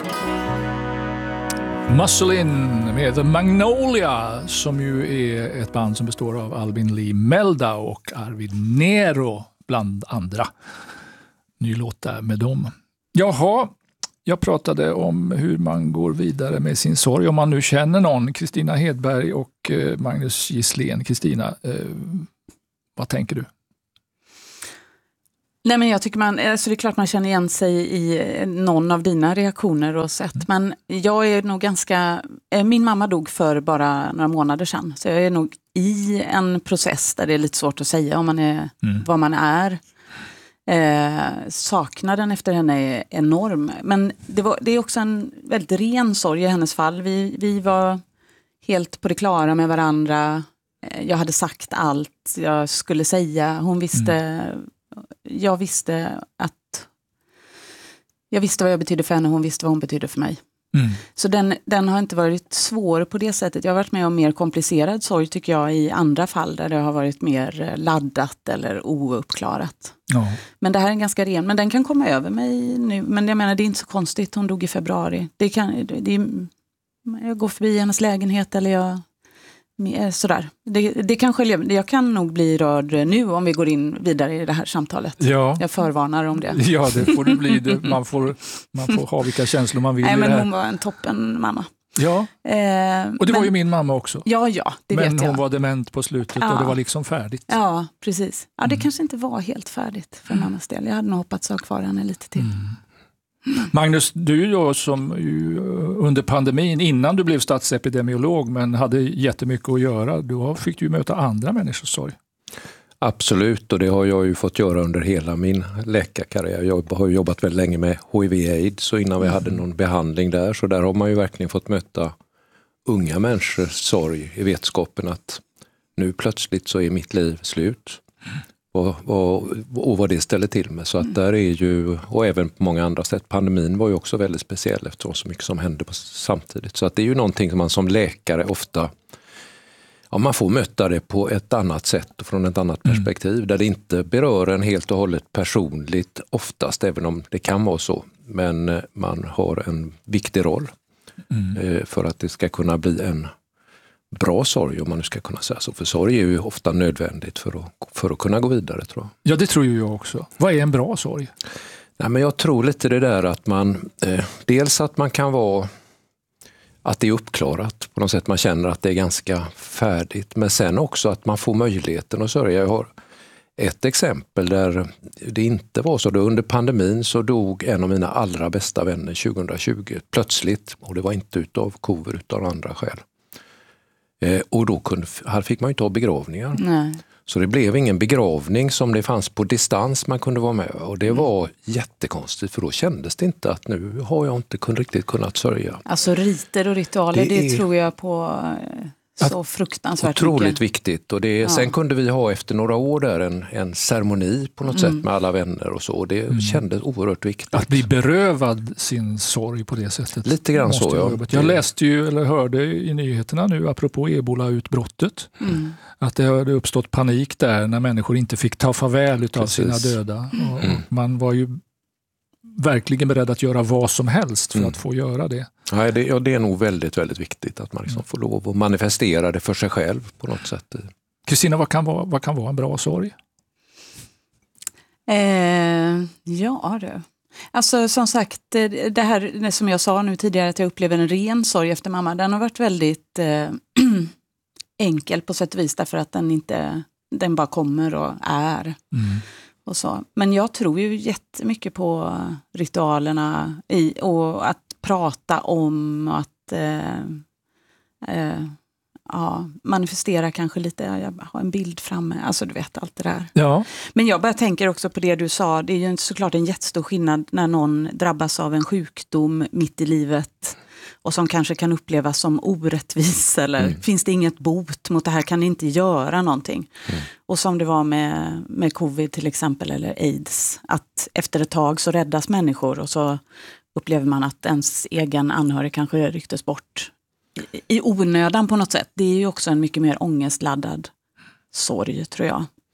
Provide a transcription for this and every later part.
Muscle In med The Magnolia, som ju är ett band som består av Albin Lee Meldau och Arvid Nero bland andra. Ny låt där med dem. Jaha, jag pratade om hur man går vidare med sin sorg. Om man nu känner någon, Kristina Hedberg och Magnus Gisslén. Kristina, vad tänker du? Nej, men jag tycker alltså det är klart man känner igen sig i någon av dina reaktioner och sätt. Men jag är nog min mamma dog för bara några månader sedan. Så jag är nog i en process där det är lite svårt att säga om man är, vad man är. Saknaden efter henne är enorm. Men det är också en väldigt ren sorg i hennes fall. Vi var helt på det klara med varandra. Jag hade sagt allt jag skulle säga. Hon visste... Jag visste vad jag betydde för henne och hon visste vad hon betydde för mig. Så den har inte varit svår på det sättet. Jag har varit med om mer komplicerad sorg tycker jag i andra fall där det har varit mer laddat eller ouppklarat. Ja. Men det här är en ganska ren, men den kan komma över mig nu. Men jag menar, det är inte så konstigt, hon dog i februari. Jag går förbi hennes lägenhet eller jag... Sådär. Det kanske jag kan nog bli rörd nu om vi går in vidare i det här samtalet. Ja. Jag förvarnar om det. Ja, det får det bli. Man får ha vilka känslor man vill. Nej, men det här. Hon var en toppen mamma. Ja, och det var ju min mamma också. Ja, det vet jag. Men hon var dement på slutet och det var liksom färdigt. Ja, precis. Ja, det kanske inte var helt färdigt för mammas del. Jag hade nog hoppats ha kvar henne lite till. Magnus, du då som ju under pandemin, innan du blev statsepidemiolog men hade jättemycket att göra, då fick du ju möta andra människors sorg. Absolut, och det har jag ju fått göra under hela min läkarkarriär. Jag har jobbat väldigt länge med HIV/AIDS och innan vi hade någon behandling där, så där har man ju verkligen fått möta unga människors sorg i vetskapen att nu plötsligt så är mitt liv slut. Och vad det ställer till med. Så att där är ju, och även på många andra sätt, pandemin var ju också väldigt speciell eftersom så mycket som hände samtidigt. Så att det är ju någonting som man som läkare ofta, man får möta det på ett annat sätt och från ett annat perspektiv där det inte berör en helt och hållet personligt oftast, även om det kan vara så. Men man har en viktig roll för att det ska kunna bli en bra sorg, om man nu ska kunna säga så. För sorg är ju ofta nödvändigt för att kunna gå vidare, tror jag. Ja, det tror ju jag också. Vad är en bra sorg? Nej, men jag tror lite det där att man, dels att man kan vara, att det är uppklarat på något sätt, man känner att det är ganska färdigt, men sen också att man får möjligheten att sörja. Jag har ett exempel där det inte var så. Då under pandemin så dog en av mina allra bästa vänner 2020 plötsligt, och det var inte utav covid utan andra skäl. Och då här fick man ju inte ha begravningar. Nej. Så det blev ingen begravning som det fanns på distans man kunde vara med. Och det var jättekonstigt, för då kändes det inte att nu har jag inte riktigt kunnat sörja. Alltså riter och ritualer, det tror jag på så fruktansvärt otroligt mycket. Viktigt. Och sen kunde vi ha efter några år där en ceremoni på något sätt med alla vänner och så. Och det kändes oerhört viktigt. Att bli berövad sin sorg på det sättet. Lite grann så, ja. Jag läste ju, eller hörde i nyheterna nu, apropå Ebola-utbrottet, att det hade uppstått panik där när människor inte fick ta farväl av sina döda. Och man var ju verkligen beredd att göra vad som helst för att få göra det. Ja, det är nog väldigt, väldigt viktigt att man liksom får lov att manifestera det för sig själv på något sätt. Kristina, vad kan vara en bra sorg? Ja du. Alltså som sagt, det här som jag sa nu tidigare, att jag upplever en ren sorg efter mamma, den har varit väldigt enkel på sätt och vis, därför att den bara kommer och är. Och så. Men jag tror ju jättemycket på ritualerna och att prata om, att manifestera kanske lite. Jag har en bild framme, alltså du vet allt det där. Ja. Men jag bara tänker också på det du sa, det är ju såklart en jättestor skillnad när någon drabbas av en sjukdom mitt i livet och som kanske kan upplevas som orättvis, eller finns det inget bot mot det här, kan det inte göra någonting. Och som det var med covid till exempel, eller AIDS, att efter ett tag så räddas människor och så upplever man att ens egen anhörig kanske rycktes bort i onödan på något sätt. Det är ju också en mycket mer ångestladdad sorg, tror jag.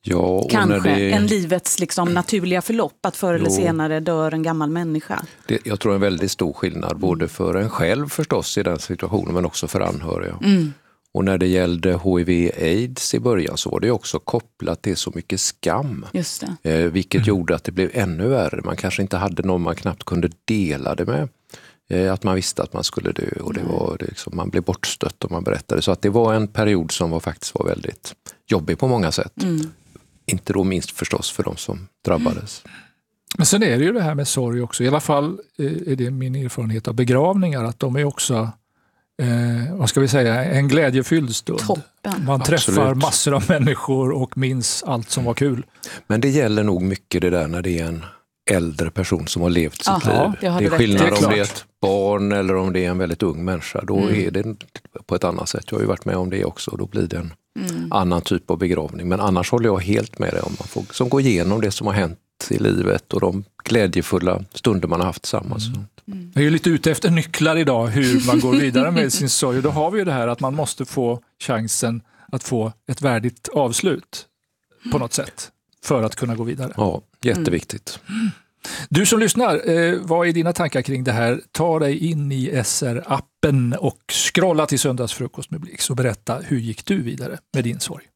Ja, kanske en livets liksom naturliga förlopp, att förr eller senare dör en gammal människa. Jag tror en väldigt stor skillnad, både för en själv förstås i den situationen, men också för anhöriga. Och när det gällde HIV/AIDS i början så var det också kopplat till så mycket skam. Just det. Vilket gjorde att det blev ännu värre. Man kanske inte hade någon man knappt kunde dela det med. Att man visste att man skulle dö, och det var liksom, man blev bortstött och man berättade. Så att det var en period som faktiskt var väldigt jobbig på många sätt. Inte då minst förstås för de som drabbades. Men sen är det ju det här med sorg också. I alla fall är det min erfarenhet av begravningar, att de är också vad ska vi säga, en glädjefylld stund. Toppen. Man träffar massor av människor och minns allt som var kul. Men det gäller nog mycket det där när det är en äldre person som har levt sitt liv. Det är skillnad om det är ett barn eller om det är en väldigt ung människa. Då är det på ett annat sätt. Jag har ju varit med om det också, och då blir det en annan typ av begravning. Men annars håller jag helt med dig om man får som går igenom det som har hänt i livet och de glädjefulla stunder man har haft tillsammans. Jag är ju lite ute efter nycklar idag, hur man går vidare med sin sorg. Och då har vi ju det här att man måste få chansen att få ett värdigt avslut på något sätt för att kunna gå vidare. Ja, jätteviktigt. Du som lyssnar, vad är dina tankar kring det här? Ta dig in i SR-appen och scrolla till Söndagsfrukost med Blix och berätta, hur gick du vidare med din sorg?